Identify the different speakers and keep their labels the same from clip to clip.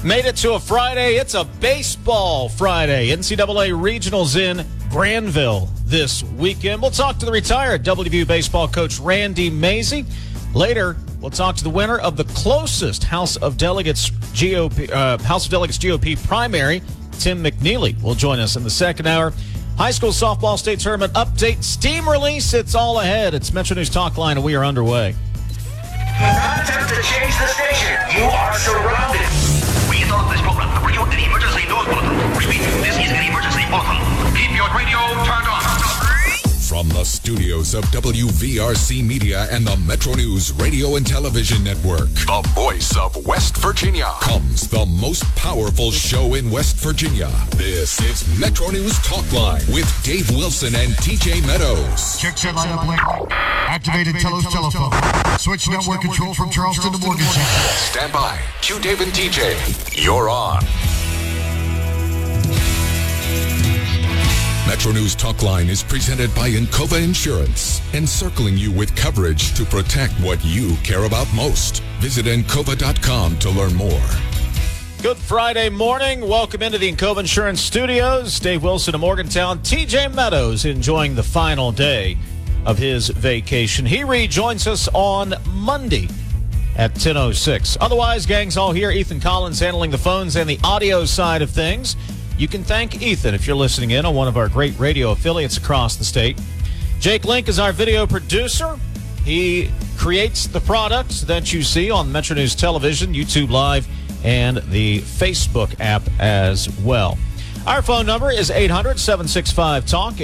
Speaker 1: Made it to a Friday. It's a baseball Friday. NCAA Regionals in Granville this weekend. We'll talk to the retired WVU baseball coach Randy Mazey. Later, we'll talk to the winner of the closest House of Delegates GOP primary, Tim McNeely, will join us in the second hour. High school softball state tournament update, steam release. It's all ahead. It's Metro News Talk Line, and we are underway.
Speaker 2: Not attempt to change the station. You are surrounded.
Speaker 3: We interrupt this program to bring you an emergency news bulletin. Repeat, this is an emergency bulletin. Keep your radio turned on.
Speaker 4: From the studios of WVRC Media and the Metro News Radio and Television Network, the voice of West Virginia, comes the most powerful show in West Virginia. This is Metro News Talk Line with Dave Wilson and TJ Meadows.
Speaker 5: Check set line up link. Activated Telos telephone. Switch network control from Charleston to Morgantown.
Speaker 4: Stand by. Q Dave and TJ. You're on. Metro News Talk Line is presented by Encova Insurance, encircling you with coverage to protect what you care about most. Visit Encova.com to learn more.
Speaker 1: Good Friday morning. Welcome into the Encova Insurance Studios. Dave Wilson of Morgantown. TJ Meadows enjoying the final day of his vacation. He rejoins us on Monday at 10:06. Otherwise, gang's all here. Ethan Collins handling the phones and the audio side of things. You can thank Ethan if you're listening in on one of our great radio affiliates across the state. Jake Link is our video producer. He creates the products that you see on Metro News Television, YouTube Live, and the Facebook app as well. Our phone number is 800-765-TALK,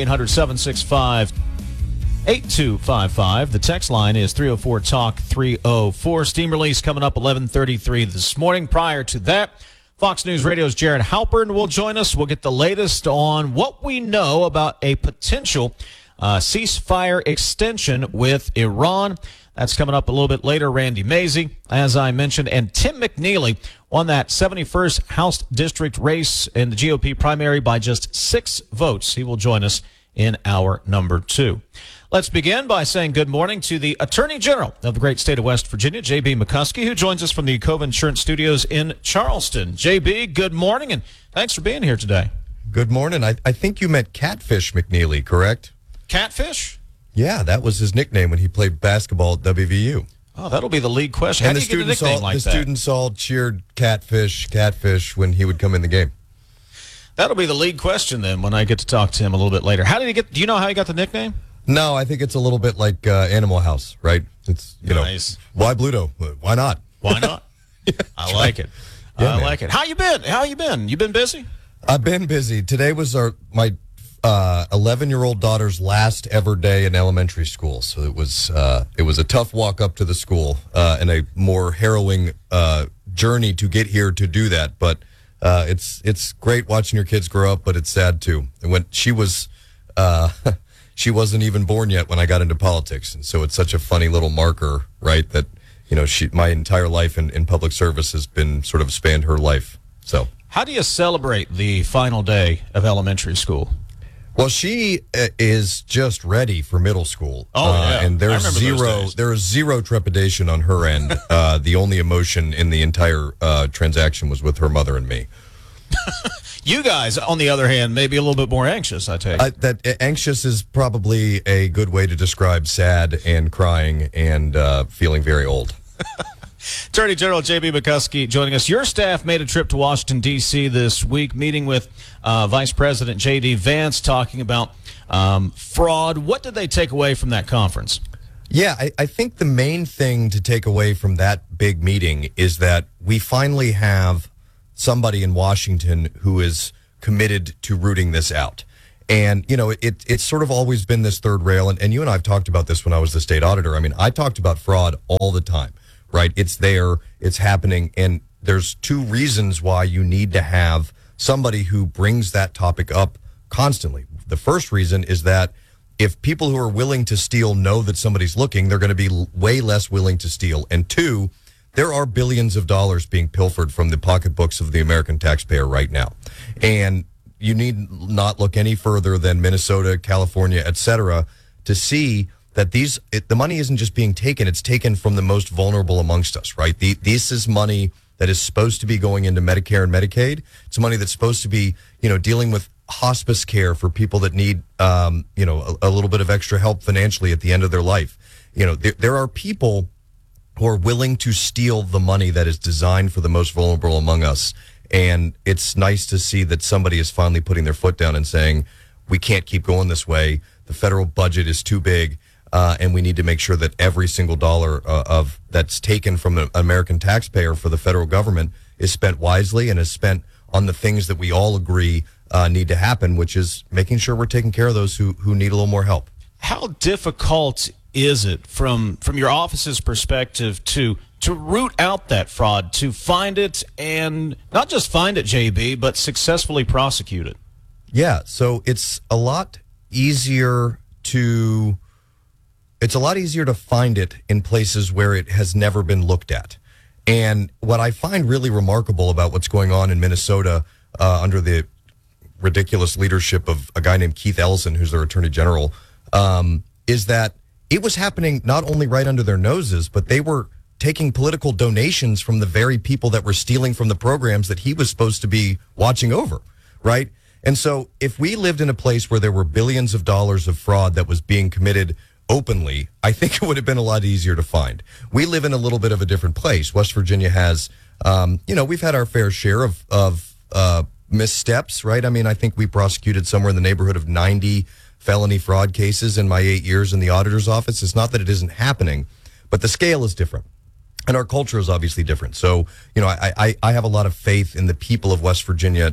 Speaker 1: 800-765-8255. The text line is 304-TALK-304. Steam release coming up 11:33 this morning. Prior to that, Fox News Radio's Jared Halpern will join us. We'll get the latest on what we know about a potential ceasefire extension with Iran. That's coming up a little bit later. Randy Mazey, as I mentioned, and Tim McNeely won that 71st House District race in the GOP primary by just 6 votes. He will join us in hour number 2. Let's begin by saying good morning to the Attorney General of the great state of West Virginia, J.B. McCuskey, who joins us from the Encova Insurance Studios in Charleston. J.B., good morning, and thanks for being here today.
Speaker 6: Good morning. I think you meant Catfish McNeely, correct?
Speaker 1: Catfish?
Speaker 6: Yeah, that was his nickname when he played basketball at WVU.
Speaker 1: Oh, that'll be the league question. How do you get a nickname like that?
Speaker 6: The students all cheered Catfish when he would come in the game.
Speaker 1: That'll be the league question then when I get to talk to him a little bit later. How did he get? Do you know how he got the nickname?
Speaker 6: No, I think it's a little bit like Animal House, right? It's
Speaker 1: nice.
Speaker 6: Why Bluto? Why not?
Speaker 1: Why not?
Speaker 6: Yeah,
Speaker 1: I like it.
Speaker 6: Yeah,
Speaker 1: I like it. How you been? You been busy?
Speaker 6: I've been busy. Today was my 11-year-old daughter's last ever day in elementary school, so it was a tough walk up to the school and a more harrowing journey to get here to do that. But it's great watching your kids grow up, but it's sad too. And when she was she wasn't even born yet when I got into politics, and so it's such a funny little marker, right? That my entire life in public service has been sort of spanned her life. So
Speaker 1: how do you celebrate the final day of elementary school?
Speaker 6: Well, she is just ready for middle school.
Speaker 1: Oh, yeah.
Speaker 6: And there is zero trepidation on her end. The only emotion in the entire transaction was with her mother and me.
Speaker 1: You guys, on the other hand, may be a little bit more anxious, I take it.
Speaker 6: That anxious is probably a good way to describe sad and crying and feeling very old.
Speaker 1: Attorney General J.B. McCuskey joining us. Your staff made a trip to Washington, D.C. this week, meeting with Vice President J.D. Vance, talking about fraud. What did they take away from that conference?
Speaker 6: Yeah, I think the main thing to take away from that big meeting is that we finally have somebody in Washington who is committed to rooting this out. And, it's sort of always been this third rail. And you and I have talked about this when I was the state auditor. I mean, I talked about fraud all the time, right? It's there, it's happening. And there's 2 reasons why you need to have somebody who brings that topic up constantly. The first reason is that if people who are willing to steal know that somebody's looking, they're going to be way less willing to steal. And 2, there are billions of dollars being pilfered from the pocketbooks of the American taxpayer right now. And you need not look any further than Minnesota, California, et cetera, to see that the money isn't just being taken, it's taken from the most vulnerable amongst us, right? This is money that is supposed to be going into Medicare and Medicaid. It's money that's supposed to be, dealing with hospice care for people that need, a little bit of extra help financially at the end of their life. There are people who are willing to steal the money that is designed for the most vulnerable among us. And it's nice to see that somebody is finally putting their foot down and saying, we can't keep going this way. The federal budget is too big, and we need to make sure that every single dollar of that's taken from an American taxpayer for the federal government is spent wisely and is spent on the things that we all agree need to happen, which is making sure we're taking care of those who need a little more help.
Speaker 1: How difficult is it from your office's perspective to root out that fraud, to find it, and not just find it, JB, but successfully prosecute it?
Speaker 6: Yeah, so it's a lot easier to find it in places where it has never been looked at. And what I find really remarkable about what's going on in Minnesota under the ridiculous leadership of a guy named Keith Ellison, who's their attorney general, is that it was happening not only right under their noses, but they were taking political donations from the very people that were stealing from the programs that he was supposed to be watching over, right? And so if we lived in a place where there were billions of dollars of fraud that was being committed openly, I think it would have been a lot easier to find. We live in a little bit of a different place. West Virginia has, we've had our fair share of missteps, right? I mean, I think we prosecuted somewhere in the neighborhood of 90 felony fraud cases in my 8 years in the auditor's office. It's not that it isn't happening, but the scale is different. And our culture is obviously different. So, I have a lot of faith in the people of West Virginia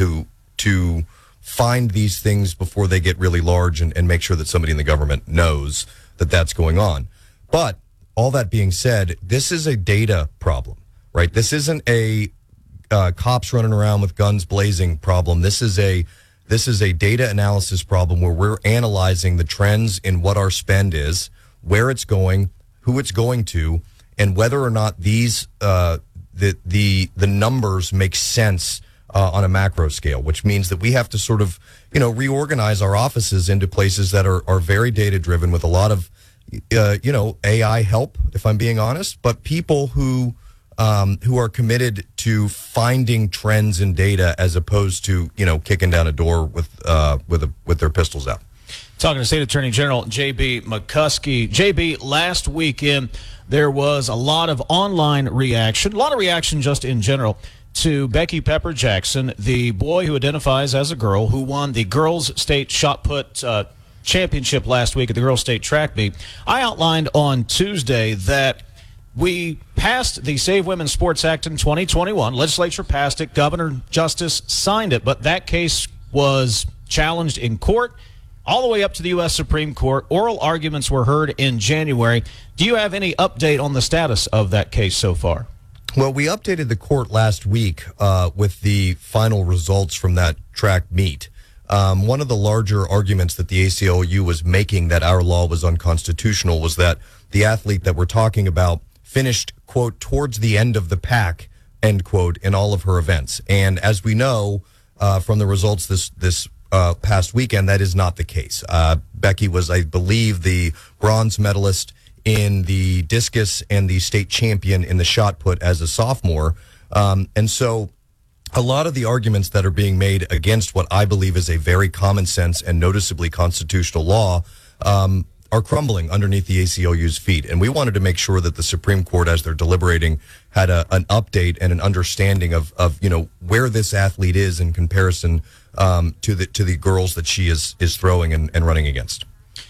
Speaker 6: to find these things before they get really large and make sure that somebody in the government knows that that's going on. But all that being said, this is a data problem, right? This isn't a cops running around with guns blazing problem. This is a data analysis problem where we're analyzing the trends in what our spend is, where it's going, who it's going to, and whether or not these the numbers make sense on a macro scale, which means that we have to sort of, reorganize our offices into places that are very data driven with a lot of, AI help, if I'm being honest, but people who are committed to finding trends in data as opposed to, kicking down a door with their pistols out.
Speaker 1: Talking to State Attorney General J.B. McCuskey. J.B., last weekend there was a lot of online reaction, a lot of reaction just in general, to Becky Pepper Jackson, the boy who identifies as a girl, who won the girls' state shot put championship last week at the girls' state track meet. I outlined on Tuesday that we passed the Save Women's Sports Act in 2021. Legislature passed it. Governor Justice signed it. But that case was challenged in court all the way up to the U.S. Supreme Court. Oral arguments were heard in January. Do you have any update on the status of that case so far?
Speaker 6: Well, we updated the court last week with the final results from that track meet. One of the larger arguments that the ACLU was making that our law was unconstitutional was that the athlete that we're talking about finished, quote, towards the end of the pack, end quote, in all of her events. And as we know from the results this past weekend, that is not the case. Becky was, I believe, the bronze medalist in the discus and the state champion in the shot put as a sophomore. And so a lot of the arguments that are being made against what I believe is a very common sense and noticeably constitutional law are crumbling underneath the ACLU's feet. And we wanted to make sure that the Supreme Court, as they're deliberating, had an update and an understanding of where this athlete is in comparison to the girls that she is throwing and running against.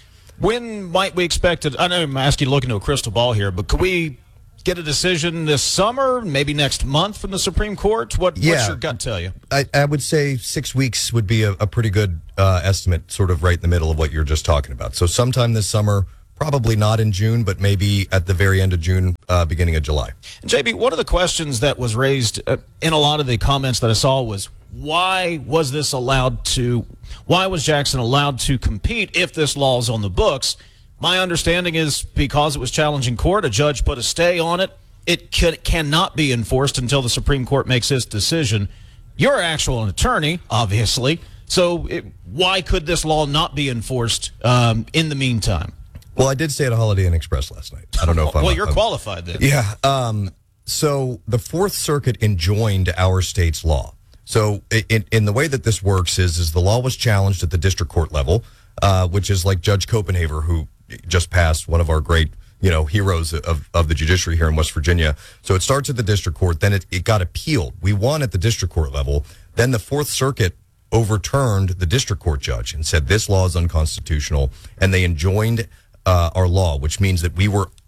Speaker 1: When might we expect it? I know I'm asking you to look into a crystal ball here, but could we get a decision this summer, maybe next month from the Supreme Court? What's your gut tell you?
Speaker 6: I would say 6 weeks would be a pretty good estimate, sort of right in the middle of what you're just talking about. So sometime this summer, probably not in June, but maybe at the very end of June, beginning of July.
Speaker 1: JB, one of the questions that was raised in a lot of the comments that I saw was, why was Jackson allowed to compete if this law is on the books? My understanding is because it was challenged in court, a judge put a stay on it. It cannot be enforced until the Supreme Court makes its decision. You're actually an attorney, obviously, so why could this law not be enforced in the meantime?
Speaker 6: Well, I did stay at a Holiday Inn Express last night. I don't know if I'm...
Speaker 1: Well, you're qualified then.
Speaker 6: Yeah. So the Fourth Circuit enjoined our state's law. So in the way that this works is the law was challenged at the district court level, which is like Judge Copenhaver, who just passed, one of our great, heroes of the judiciary here in West Virginia. So it starts at the district court, then it got appealed. We won at the district court level. Then the Fourth Circuit overturned the district court judge and said this law is unconstitutional, and they enjoined our law, which means that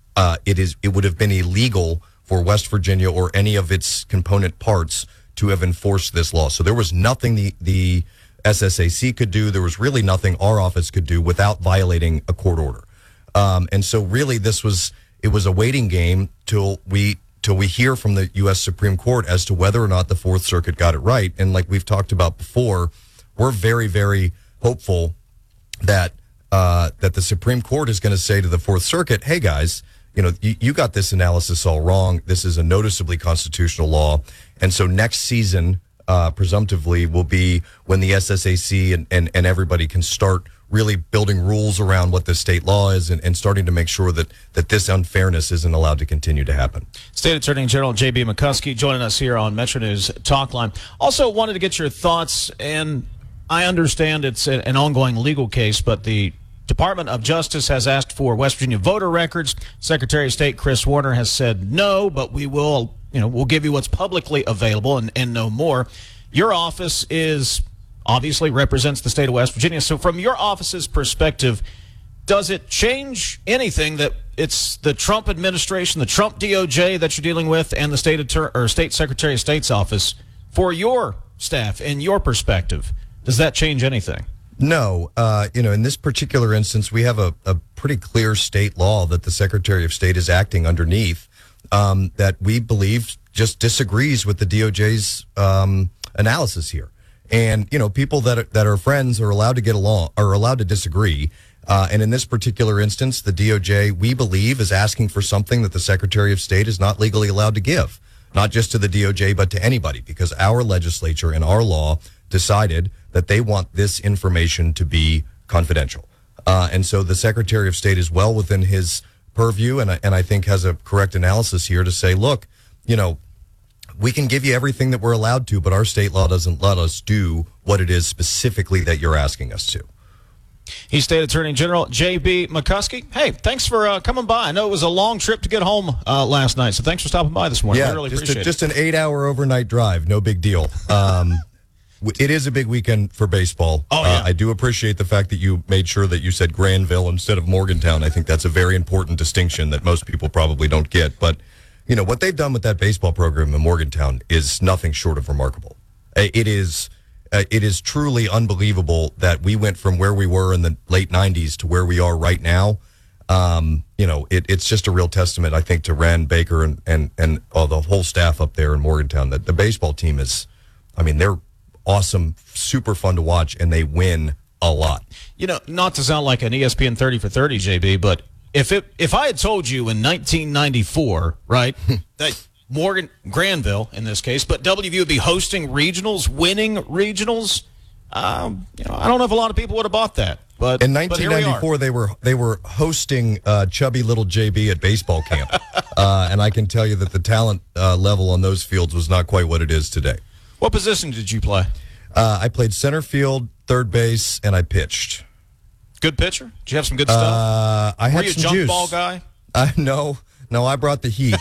Speaker 6: it would have been illegal for West Virginia or any of its component parts to have enforced this law. So there was nothing the SSAC could do. There was really nothing our office could do without violating a court order. And so really it was a waiting game till we hear from the U.S. Supreme Court as to whether or not the Fourth Circuit got it right. And like we've talked about before, we're very, very hopeful that the Supreme Court is going to say to the Fourth Circuit, hey guys, you got this analysis all wrong. This is a noticeably constitutional law. And so next season, presumptively, will be when the SSAC and everybody can start really building rules around what the state law is and starting to make sure that this unfairness isn't allowed to continue to happen.
Speaker 1: State Attorney General J.B. McCuskey joining us here on Metro News Talk Line. Also wanted to get your thoughts, and I understand it's an ongoing legal case, but the Department of Justice has asked for West Virginia voter records. Secretary of State Chris Warner has said no, but we'll give you what's publicly available and no more. Your office obviously represents the state of West Virginia. So from your office's perspective, does it change anything that it's the Trump administration, the Trump DOJ that you're dealing with, and the State Secretary of State's office for your staff and your perspective? Does that change anything?
Speaker 6: No. In this particular instance, we have a pretty clear state law that the Secretary of State is acting underneath that we believe just disagrees with the DOJ's analysis here. And, people that are friends are allowed to get along, are allowed to disagree. And in this particular instance, the DOJ, we believe, is asking for something that the Secretary of State is not legally allowed to give, not just to the DOJ, but to anybody, because our legislature and our law decided that they want this information to be confidential. And so the Secretary of State is well within his purview, and I think has a correct analysis here to say, look, we can give you everything that we're allowed to, but our state law doesn't let us do what it is specifically that you're asking us to.
Speaker 1: He's State Attorney General J.B. McCuskey. Hey, thanks for coming by. I know it was a long trip to get home last night, so thanks for stopping by this morning.
Speaker 6: Yeah,
Speaker 1: we really appreciate it.
Speaker 6: Just an 8-hour overnight drive. No big deal. It is a big weekend for baseball.
Speaker 1: Oh, yeah.
Speaker 6: I do appreciate the fact that you made sure that you said Granville instead of Morgantown. I think that's a very important distinction that most people probably don't get. But, what they've done with that baseball program in Morgantown is nothing short of remarkable. It is truly unbelievable that we went from where we were in the late 90s to where we are right now. It's just a real testament, I think, to Ren Baker and the whole staff up there in Morgantown. That the baseball team they're awesome, super fun to watch, and they win a lot.
Speaker 1: Not to sound like an ESPN 30 for 30, JB, but if I had told you in 1994, right, that Granville in this case, but WVU would be hosting regionals, winning regionals, I don't know if a lot of people would have bought that. But
Speaker 6: in 1994, they were hosting chubby little JB at baseball camp, and I can tell you that the talent level on those fields was not quite what it is today.
Speaker 1: What position did you play?
Speaker 6: I played center field, third base, and I pitched.
Speaker 1: Good pitcher? Did you have some good stuff?
Speaker 6: I had
Speaker 1: Were you a
Speaker 6: some
Speaker 1: jump
Speaker 6: juice.
Speaker 1: Ball guy?
Speaker 6: No, I brought the heat.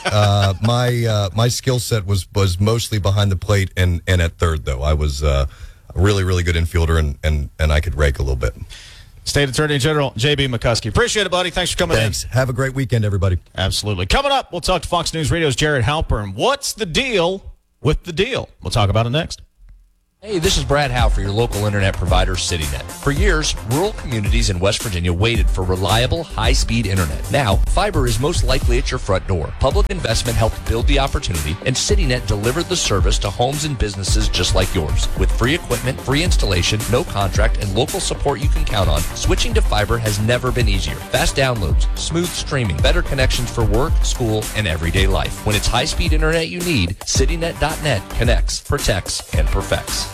Speaker 6: My skill set was mostly behind the plate and at third, though. I was a really, really good infielder, and I could rake a little bit.
Speaker 1: State Attorney General J.B. McCuskey. Appreciate it, buddy. Thanks for coming in.
Speaker 6: Have a great weekend, everybody.
Speaker 1: Absolutely. Coming up, we'll talk to Fox News Radio's Jared Halpern. What's the deal with the deal? We'll talk about it next.
Speaker 7: Hey, this is Brad Howe for your local internet provider, CityNet. For years, rural communities in West Virginia waited for reliable, high-speed internet. Now, fiber is most likely at your front door. Public investment helped build the opportunity, and CityNet delivered the service to homes and businesses just like yours. With free equipment, free installation, no contract, and local support you can count on, switching to fiber has never been easier. Fast downloads, smooth streaming, better connections for work, school, and everyday life. When it's high-speed internet you need, CityNet.net connects, protects, and perfects.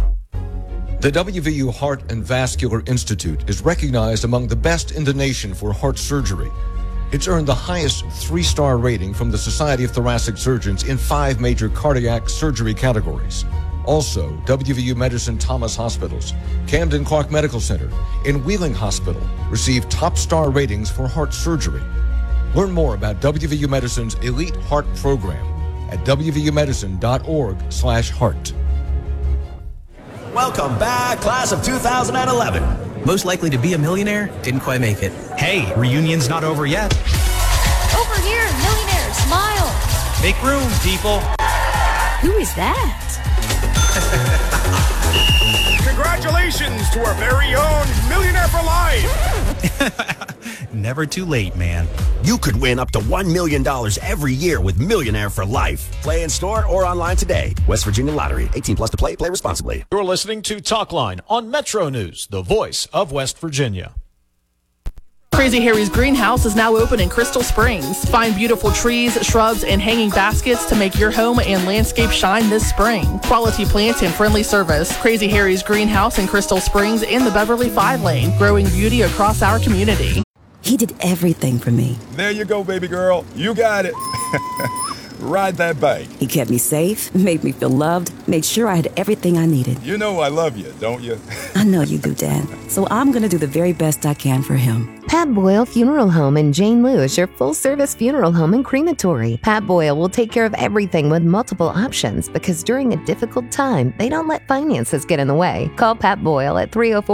Speaker 8: The WVU Heart and Vascular Institute is recognized among the best in the nation for heart surgery. It's earned the highest 3-star rating from the Society of Thoracic Surgeons in 5 major cardiac surgery categories. Also, WVU Medicine Thomas Hospitals, Camden Clark Medical Center, and Wheeling Hospital received top star ratings for heart surgery. Learn more about WVU Medicine's Elite Heart Program at wvumedicine.org/heart.
Speaker 9: Welcome back, class of 2011. Most likely to be a millionaire, didn't quite make it. Hey, reunion's not over yet.
Speaker 10: Over here, millionaire, smile.
Speaker 9: Make room, people.
Speaker 10: Who is that?
Speaker 11: Congratulations to our very own Millionaire for Life.
Speaker 9: Never too late, man.
Speaker 12: You could win up to $1 million every year with Millionaire for Life. Play in store or online today. West Virginia Lottery. 18 plus to play. Play responsibly.
Speaker 1: You're listening to Talkline on Metro News, the voice of West Virginia.
Speaker 13: Crazy Harry's Greenhouse is now open in Crystal Springs. Find beautiful trees, shrubs, and hanging baskets to make your home and landscape shine this spring. Quality plants and friendly service. Crazy Harry's Greenhouse in Crystal Springs in the Beverly 5 lane, growing beauty across our community.
Speaker 14: He did everything for me.
Speaker 15: There you go, baby girl. You got it. Ride that bike.
Speaker 14: He kept me safe, made me feel loved, made sure I had everything I needed.
Speaker 15: You know I love you, don't you?
Speaker 14: I know you do, Dad. So I'm going to do the very best I can for him.
Speaker 16: Pat Boyle Funeral Home in Jane Lou is your full-service funeral home and crematory. Pat Boyle will take care of everything with multiple options because during a difficult time, they don't let finances get in the way. Call Pat Boyle at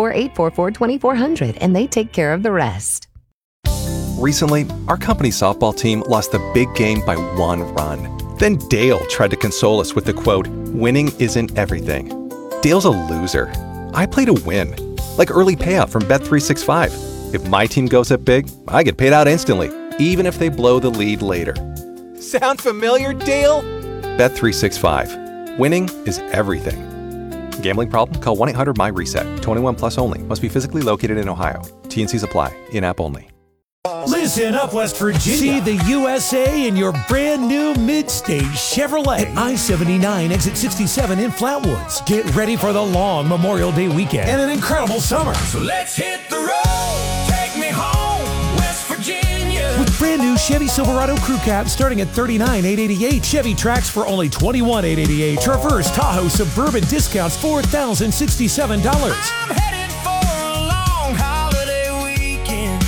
Speaker 16: 304-844-2400 and they take care of the rest.
Speaker 17: Recently, our company softball team lost the big game by 1 run. Then Dale tried to console us with the quote, "Winning isn't everything." Dale's a loser. I play to win, like early payout from Bet365. If my team goes up big, I get paid out instantly, even if they blow the lead later.
Speaker 18: Sound familiar, Dale?
Speaker 17: Bet365. Winning is everything. Gambling problem? Call 1-800-MY-RESET. 21 plus only. Must be physically located in Ohio. T&Cs apply. In-app only.
Speaker 19: Listen up, West Virginia. See the USA in your brand new mid-stage Chevrolet at I-79 exit 67 in Flatwoods. Get ready for the long Memorial Day weekend and an incredible summer.
Speaker 2: So let's hit the road. Take me home, West Virginia.
Speaker 19: With brand new Chevy Silverado Crew Cab starting at $39,888. Chevy Trax for only $21,888. Traverse Tahoe Suburban discounts $4,067.
Speaker 2: I'm headed for a long holiday weekend.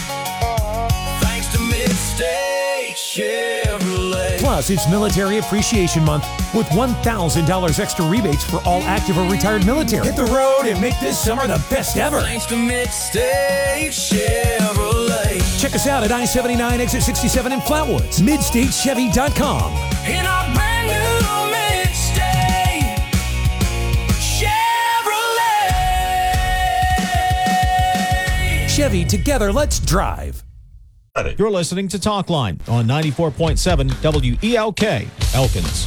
Speaker 2: Thanks to Mid-State Chevrolet.
Speaker 19: Plus, it's Military Appreciation Month with $1,000 extra rebates for all active or retired military. Hit the road and make this summer the best ever.
Speaker 2: Thanks to Mid-State Chevrolet.
Speaker 19: Check us out at I-79 exit 67 in Flatwoods. MidstateChevy.com.
Speaker 2: In our brand new Mid-State Chevrolet.
Speaker 19: Chevy, together, let's drive.
Speaker 1: You're listening to Talkline on 94.7 WELK, Elkins.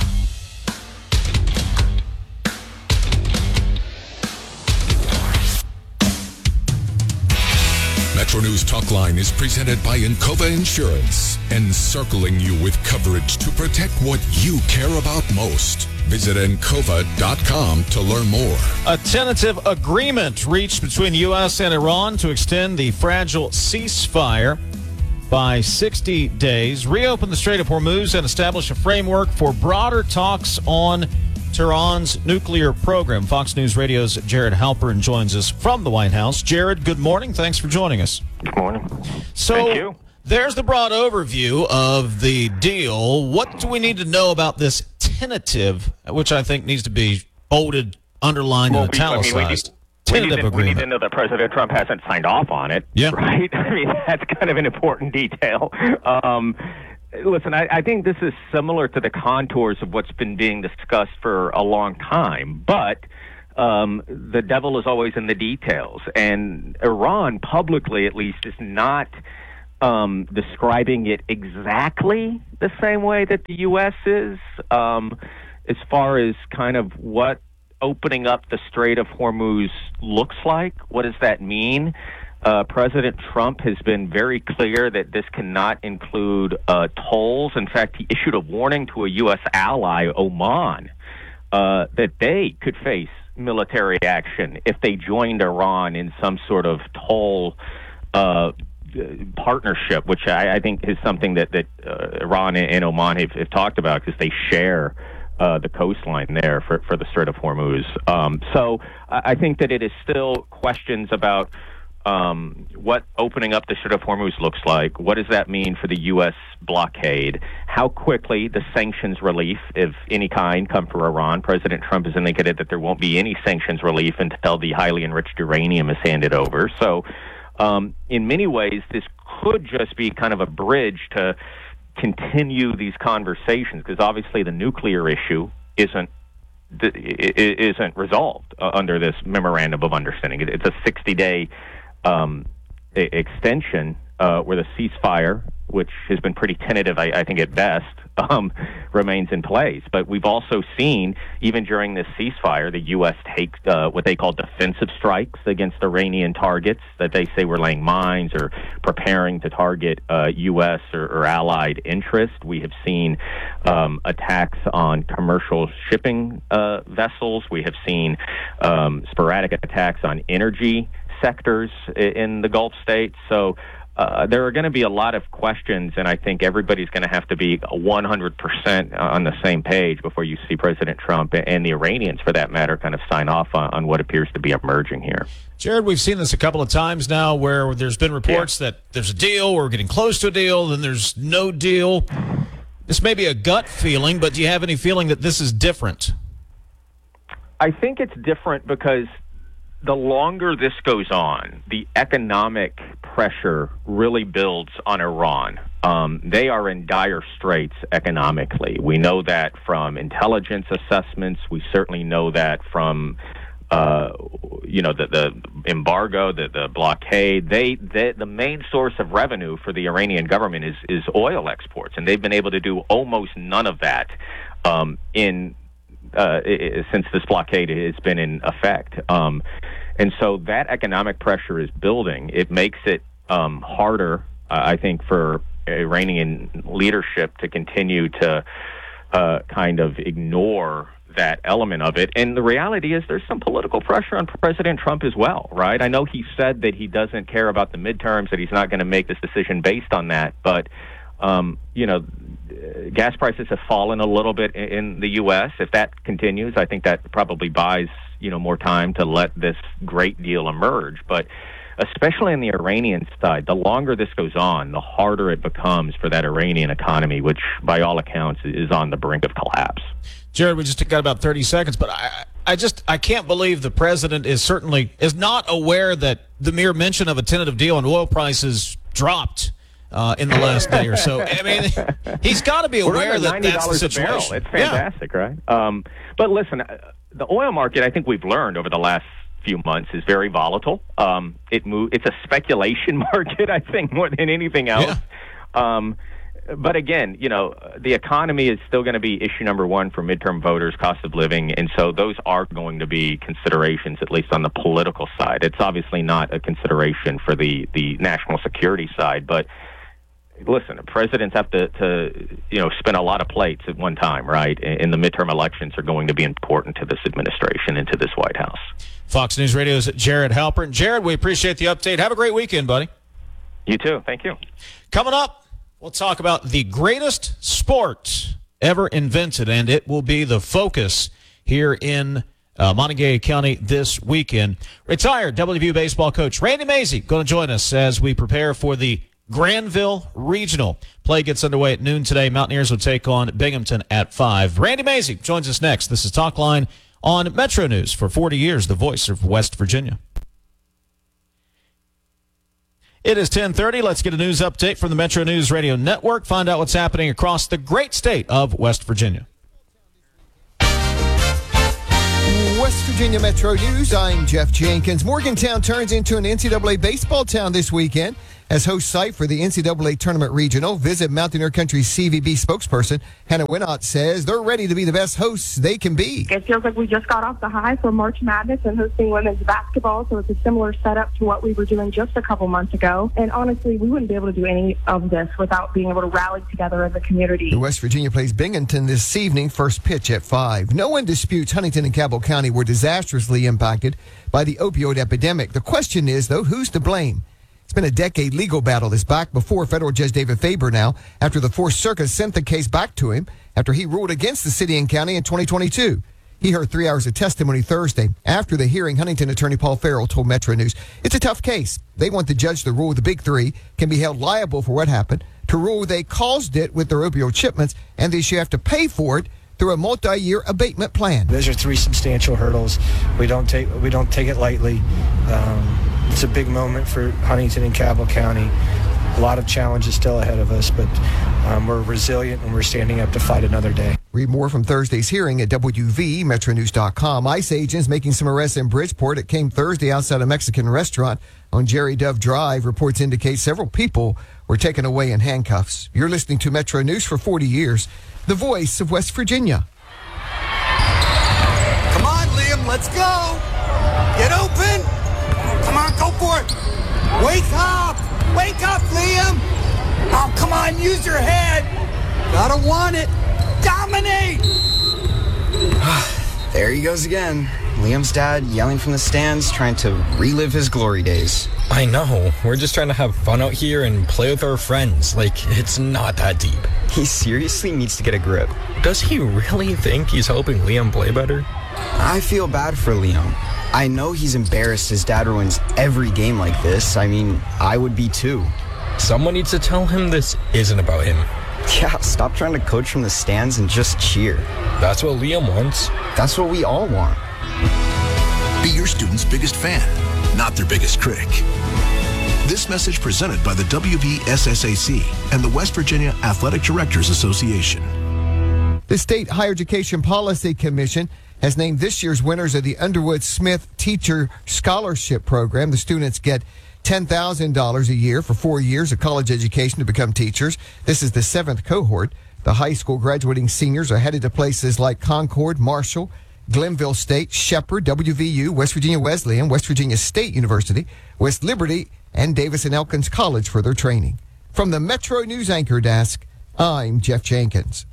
Speaker 4: Metro News Talkline is presented by Encova Insurance, encircling you with coverage to protect what you care about most. Visit Encova.com to learn more.
Speaker 1: A tentative agreement reached between the U.S. and Iran to extend the fragile ceasefire by 60 days, reopen the Strait of Hormuz, and establish a framework for broader talks on Tehran's nuclear program. Fox News Radio's Jared Halpern joins us from the White House. Jared, good morning. Thanks for joining us.
Speaker 20: Good morning.
Speaker 1: So,
Speaker 20: Thank you.
Speaker 1: There's the broad overview of the deal. What do we need to know about this tentative, which I think needs to be bolded, underlined, and italicized?
Speaker 20: We need to know that President Trump hasn't signed off on it.
Speaker 1: Yeah.
Speaker 20: Right? I mean, that's kind of an important detail. Listen, I think this is similar to the contours of what's been being discussed for a long time, but the devil is always in the details. And Iran, publicly at least, is not describing it exactly the same way that the U.S. is, as far as kind of what opening up the Strait of Hormuz looks like. What does that mean? President Trump has been very clear that this cannot include tolls. In fact, he issued a warning to a U.S. ally, Oman, that they could face military action if they joined Iran in some sort of toll partnership, which I think is something that Iran and Oman have talked about, because they share the coastline there for the Strait of Hormuz. So I think that it is still questions about what opening up the Strait of Hormuz looks like. What does that mean for the U.S. blockade? How quickly the sanctions relief, if any kind, come for Iran? President Trump has indicated that there won't be any sanctions relief until the highly enriched uranium is handed over. So in many ways, this could just be kind of a bridge to continue these conversations, because obviously the nuclear issue isn't resolved under this memorandum of understanding. It's a 60-day extension where the ceasefire, which has been pretty tentative, I think at best, remains in place. But we've also seen, even during this ceasefire, the U.S. take what they call defensive strikes against Iranian targets that they say were laying mines or preparing to target U.S. or allied interest. We have seen attacks on commercial shipping vessels. We have seen sporadic attacks on energy sectors in the Gulf states. So there are going to be a lot of questions, and I think everybody's going to have to be 100% on the same page before you see President Trump and the Iranians, for that matter, kind of sign off on what appears to be emerging here.
Speaker 1: Jared, we've seen this a couple of times now where there's been reports that there's a deal, or we're getting close to a deal, then there's no deal. This may be a gut feeling, but do you have any feeling that this is different?
Speaker 20: I think it's different because the longer this goes on, the economic pressure really builds on Iran. They are in dire straits economically. We know that from intelligence assessments. We certainly know that from, the embargo, the blockade. The main source of revenue for the Iranian government is oil exports, and they've been able to do almost none of that since this blockade has been in effect. And so that economic pressure is building. It makes it harder, I think, for Iranian leadership to continue to kind of ignore that element of it. And the reality is there's some political pressure on President Trump as well, right? I know he said that he doesn't care about the midterms, that he's not going to make this decision based on that. But, gas prices have fallen a little bit in the U.S. If that continues, I think that probably buys more time to let this great deal emerge. But especially on the Iranian side, the longer this goes on, the harder it becomes for that Iranian economy, which by all accounts is on the brink of collapse.
Speaker 1: Jared, we just got about 30 seconds, but I can't believe the president is not aware that the mere mention of a tentative deal on oil prices dropped in the last day or so. I mean, he's got to be aware that that's the situation.
Speaker 20: It's fantastic, right? But listen, the oil market, I think we've learned over the last few months, is very volatile. It's a speculation market, I think, more than anything else. Yeah. But again, the economy is still going to be issue number one for midterm voters, cost of living, and so those are going to be considerations, at least on the political side. It's obviously not a consideration for the national security side, but listen, presidents have to spin a lot of plates at one time, right? And the midterm elections are going to be important to this administration and to this White House.
Speaker 1: Fox News Radio's Jared Halpern. Jared, we appreciate the update. Have a great weekend, buddy.
Speaker 20: You too. Thank you.
Speaker 1: Coming up, we'll talk about the greatest sport ever invented, and it will be the focus here in Montague County this weekend. Retired WVU baseball coach Randy Mazey going to join us as we prepare for the Granville Regional. Play gets underway at noon today. Mountaineers will take on Binghamton at 5. Randy Mazey joins us next. This is Talk Line on Metro News. For 40 years, the voice of West Virginia. It is 10:30. Let's get a news update from the Metro News Radio Network. Find out what's happening across the great state of West Virginia.
Speaker 21: West Virginia Metro News, I'm Jeff Jenkins. Morgantown turns into an NCAA baseball town this weekend as host site for the NCAA Tournament Regional. Visit Mountaineer Country CVB spokesperson Hannah Winnott says they're ready to be the best hosts they can be.
Speaker 22: It feels like we just got off the high for March Madness and hosting women's basketball, so it's a similar setup to what we were doing just a couple months ago. And honestly, we wouldn't be able to do any of this without being able to rally together as a community.
Speaker 21: West Virginia plays Binghamton this evening, first pitch at 5. No one disputes Huntington and Cabell County were disastrously impacted by the opioid epidemic. The question is, though, who's to blame? It's been a decade legal battle that's back before federal judge David Faber now after the Fourth Circuit sent the case back to him after he ruled against the city and county in 2022. He heard 3 hours of testimony Thursday. After the hearing, Huntington attorney Paul Farrell told Metro News, it's a tough case. They want the judge to rule the big three can be held liable for what happened, to rule they caused it with their opioid shipments, and they should have to pay for it through a multi-year abatement plan.
Speaker 3: Those are three substantial hurdles. We don't take it lightly. It's a big moment for Huntington and Cabell County. A lot of challenges still ahead of us, but we're resilient and we're standing up to fight another day.
Speaker 21: Read more from Thursday's hearing at WVMetroNews.com. ICE agents making some arrests in Bridgeport. It came Thursday outside a Mexican restaurant on Jerry Dove Drive. Reports indicate several people were taken away in handcuffs. You're listening to Metro News for 40 years, the voice of West Virginia.
Speaker 5: Come on, Liam, let's go. Get open. Come on, go for it. Wake up. Wake up, Liam. Oh, come on, use your head. Gotta want it. Dominate.
Speaker 23: There he goes again. Liam's dad yelling from the stands, trying to relive his glory days.
Speaker 24: I know. We're just trying to have fun out here and play with our friends. Like, it's not that deep.
Speaker 23: He seriously needs to get a grip.
Speaker 24: Does he really think he's helping Liam play better?
Speaker 23: I feel bad for Liam. I know he's embarrassed his dad ruins every game like this. I mean, I would be too.
Speaker 24: Someone needs to tell him this isn't about him.
Speaker 23: Yeah, stop trying to coach from the stands and just cheer.
Speaker 24: That's what Liam wants.
Speaker 23: That's what we all want.
Speaker 25: Be your student's biggest fan, not their biggest critic. This message presented by the WVSSAC and the West Virginia Athletic Directors Association.
Speaker 21: The State Higher Education Policy Commission has named this year's winners of the Underwood Smith Teacher Scholarship Program. The students get $10,000 a year for 4 years of college education to become teachers. This is the 7th cohort. The high school graduating seniors are headed to places like Concord, Marshall, Glenville State, Shepherd, WVU, West Virginia Wesleyan, West Virginia State University, West Liberty, and Davis and Elkins College for their training. From the Metro News Anchor Desk, I'm Jeff Jenkins.